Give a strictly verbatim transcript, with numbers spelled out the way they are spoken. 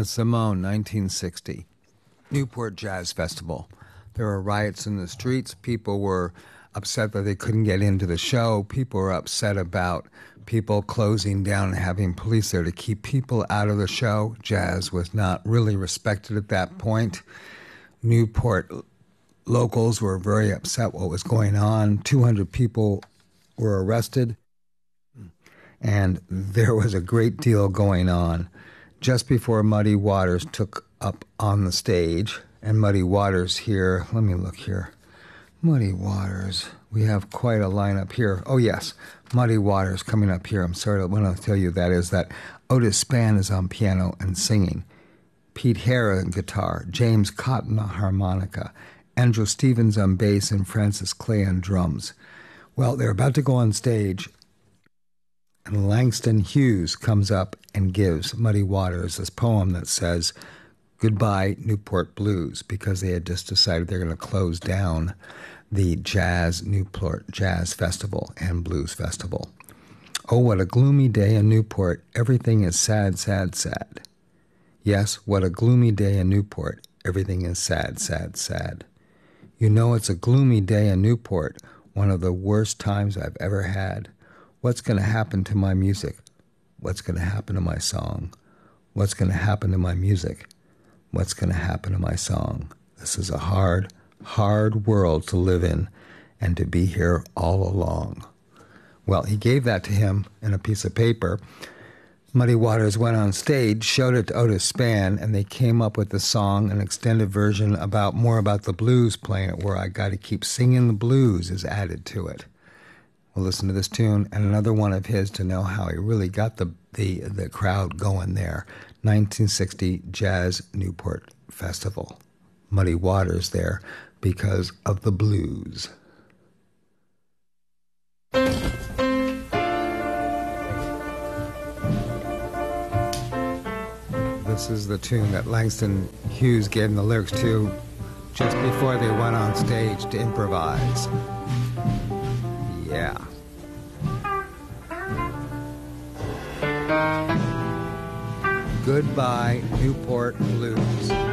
Nina Simone, nineteen sixty. Newport Jazz Festival. There were riots in the streets. People were upset that they couldn't get into the show. People were upset about people closing down and having police there to keep people out of the show. Jazz was not really respected at that point. Newport locals were very upset what was going on. two hundred people were arrested, and there was a great deal going on. Just before Muddy Waters took up on the stage, and Muddy Waters here, let me look here. Muddy Waters, we have quite a lineup here. Oh yes, Muddy Waters coming up here. I'm sorry, what I'll tell you that is that Otis Spann is on piano and singing, Pete Hara on guitar, James Cotton on harmonica, Andrew Stevens on bass, and Francis Clay on drums. Well, they're about to go on stage, and Langston Hughes comes up and gives Muddy Waters this poem that says, "Goodbye, Newport Blues," because they had just decided they're going to close down the Jazz Newport Jazz Festival and Blues Festival. Oh, what a gloomy day in Newport. Everything is sad, sad, sad. Yes, what a gloomy day in Newport. Everything is sad, sad, sad. You know it's a gloomy day in Newport, one of the worst times I've ever had. What's going to happen to my music? What's going to happen to my song? What's going to happen to my music? What's going to happen to my song? This is a hard, hard world to live in and to be here all along. Well, he gave that to him in a piece of paper. Muddy Waters went on stage, showed it to Otis Spann, and they came up with the song, an extended version about more about the blues, playing it where I Got to Keep Singing the Blues is added to it. We'll listen to this tune and another one of his to know how he really got the the, the crowd going there. nineteen sixty Jazz Newport Festival. Muddy Waters there because of the blues. This is the tune that Langston Hughes gave him the lyrics to just before they went on stage to improvise. Yeah. Goodbye, Newport Blues.